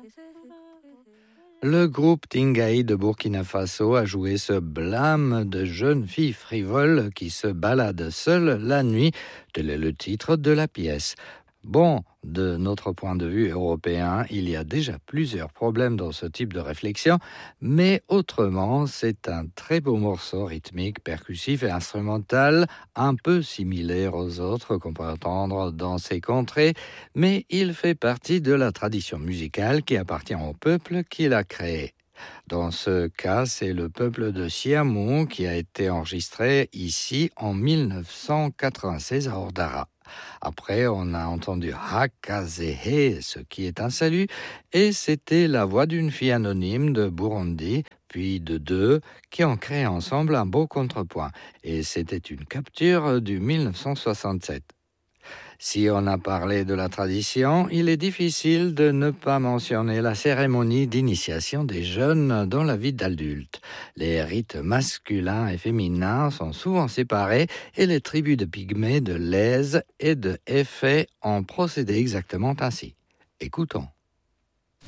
Le groupe Tingaï de Burkina Faso a joué ce blâme de jeunes filles frivoles qui se baladent seules la nuit. Tel est le titre de la pièce. Bon, de notre point de vue européen, il y a déjà plusieurs problèmes dans ce type de réflexion, mais autrement, c'est un très beau morceau rythmique, percussif et instrumental, un peu similaire aux autres qu'on peut entendre dans ces contrées, mais il fait partie de la tradition musicale qui appartient au peuple qui l'a créé. Dans ce cas, c'est le peuple de Siamou qui a été enregistré ici en 1996 à Ordara. Après, on a entendu Hakazehe, ce qui est un salut, et c'était la voix d'une fille anonyme de Burundi, puis de deux, qui ont créé ensemble un beau contrepoint. Et c'était une capture du 1967. Si on a parlé de la tradition, il est difficile de ne pas mentionner la cérémonie d'initiation des jeunes dans la vie d'adulte. Les rites masculins et féminins sont souvent séparés et les tribus de Pygmées, de Lèze et de Effet ont procédé exactement ainsi. Écoutons.